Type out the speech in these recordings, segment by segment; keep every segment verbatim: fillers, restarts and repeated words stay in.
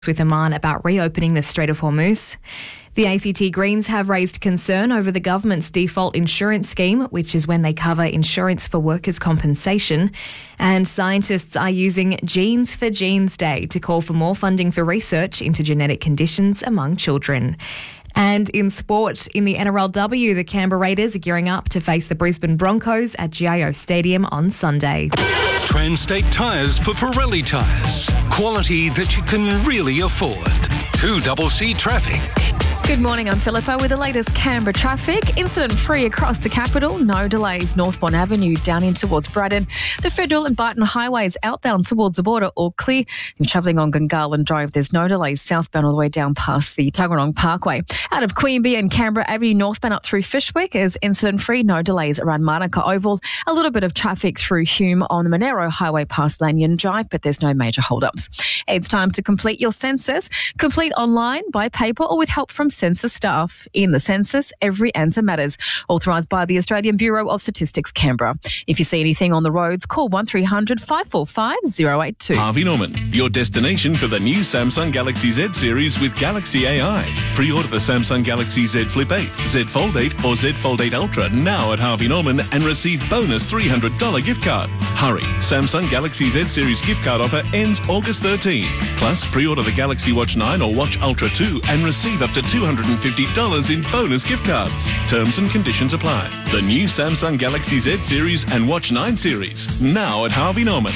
with Oman about reopening the Strait of Hormuz. The A C T Greens have raised concern over the government's default insurance scheme, which is when they cover insurance for workers' compensation. And scientists are using Genes for Genes Day to call for more funding for research into genetic conditions among children. And in sport, in the N R L W, the Canberra Raiders are gearing up to face the Brisbane Broncos at G I O Stadium on Sunday. Transtate Tyres for Pirelli tyres. Quality that you can really afford. two C C Traffic. Good morning, I'm Philippa with the latest Canberra traffic. Incident-free across the capital, no delays Northbourne Avenue down in towards Braddon. The Federal and Barton highways outbound towards the border all clear. If you're travelling on Gungahlin Drive, there's no delays southbound all the way down past the Tuggeranong Parkway. Out of Queanbeyan and Canberra Avenue northbound up through Fishwick is incident-free, no delays around Monica Oval. A little bit of traffic through Hume on the Monero Highway past Lanyon Drive, but there's no major hold-ups. It's time to complete your census. Complete online, by paper or with help from census staff. In the census, every answer matters. Authorised by the Australian Bureau of Statistics, Canberra. If you see anything on the roads, call one three hundred five four five zero eight two. Harvey Norman, your destination for the new Samsung Galaxy Z series with Galaxy A I. Pre-order the Samsung Galaxy Z Flip eight, Z Fold eight or Z Fold eight Ultra now at Harvey Norman and receive bonus three hundred dollars gift card. Hurry, Samsung Galaxy Z series gift card offer ends August thirteenth. Plus, pre-order the Galaxy Watch nine or Watch Ultra two and receive up to two hundred fifty dollars in bonus gift cards. Terms and conditions apply. The new Samsung Galaxy Z series and Watch nine series, now at Harvey Norman.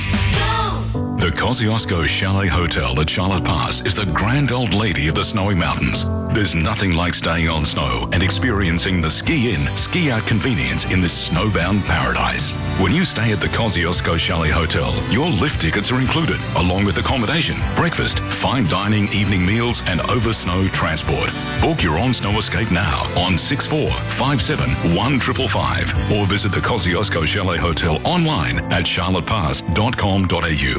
The Kosciuszko Chalet Hotel at Charlotte Pass is the grand old lady of the snowy mountains. There's nothing like staying on snow and experiencing the ski-in, ski-out convenience in this snowbound paradise. When you stay at the Kosciuszko Chalet Hotel, your lift tickets are included, along with accommodation, breakfast, fine dining, evening meals, and over-snow transport. Book your on-snow escape now on six four five seven one five five five or visit the Kosciuszko Chalet Hotel online at charlotte pass dot com dot a u.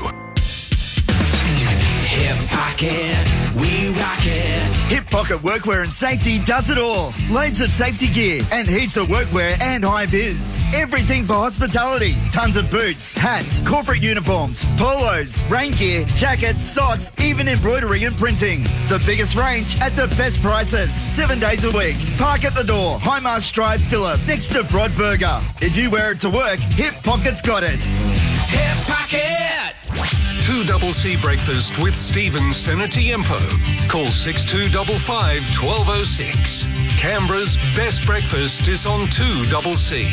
Hip Pocket, we rock it. Hip Pocket Workwear and Safety does it all. Loads of safety gear and heaps of workwear and high-vis. Everything for hospitality. Tons of boots, hats, corporate uniforms, polos, rain gear, jackets, socks, even embroidery and printing. The biggest range at the best prices. Seven days a week. Park at the door. Highmast Drive, Phillip, next to Broadburger. If you wear it to work, Hip Pocket's got it. Hip Pocket! two C C Breakfast with Stephen Senatiempo. Call six two five five one two zero six. Canberra's best breakfast is on two C C.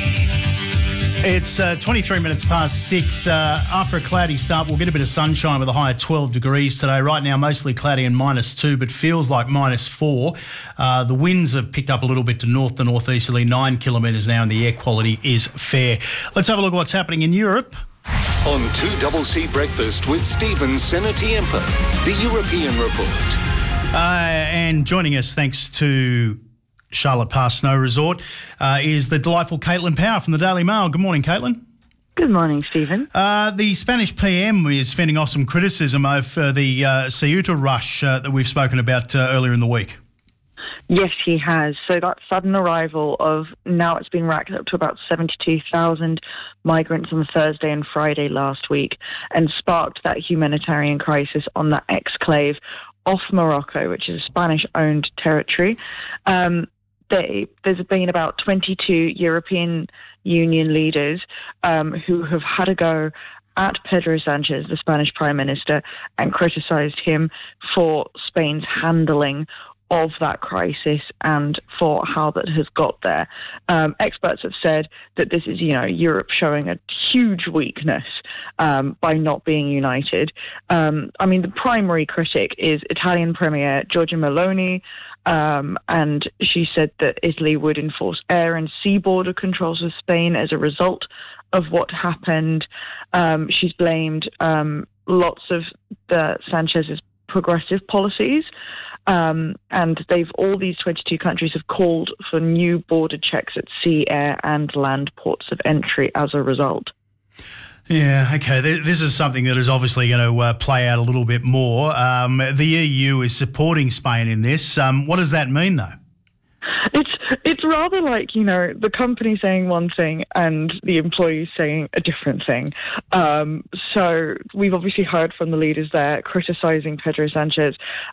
It's uh, twenty-three minutes past six. Uh, after a cloudy start, we'll get a bit of sunshine with a high of twelve degrees today. Right now, mostly cloudy and minus two, but feels like minus four. Uh, the winds have picked up a little bit to north to northeasterly, nine kilometres now, and the air quality is fair. Let's have a look at what's happening in Europe. On two C C Breakfast with Stephen Senatiempo, the European Report. Uh, and joining us, thanks to Charlotte Pass Snow Resort, uh, is the delightful Caitlin Power from the Daily Mail. Good morning, Caitlin. Good morning, Stephen. Uh, the Spanish P M is fending off some criticism of uh, the uh, Ceuta rush uh, that we've spoken about uh, earlier in the week. Yes, he has. So that sudden arrival of, now it's been racked up to about seventy-two thousand migrants on Thursday and Friday last week, and sparked that humanitarian crisis on that exclave off Morocco, which is a Spanish-owned territory. Um, they, there's been about twenty-two European Union leaders um, who have had a go at Pedro Sanchez, the Spanish Prime Minister, and criticised him for Spain's handling of that crisis and for how that has got there. Um, experts have said that this is, you know, Europe showing a huge weakness um, by not being united. Um, I mean, the primary critic is Italian Premier Giorgia Meloni, um, and she said that Italy would enforce air and sea border controls with Spain as a result of what happened. Um, she's blamed um, lots of the Sanchez's progressive policies. Um, and they've all these twenty-two countries have called for new border checks at sea, air and land ports of entry as a result. Yeah, okay. This is something that is obviously going to uh, play out a little bit more. Um, the E U is supporting Spain in this. Um, what does that mean, though? It's It's rather like, you know, the company saying one thing and the employees saying a different thing. Um, so we've obviously heard from the leaders there criticising Pedro Sanchez